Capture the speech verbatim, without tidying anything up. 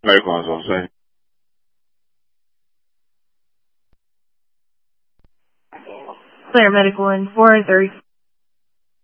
Medical on zone say. Clear medical in four thirty.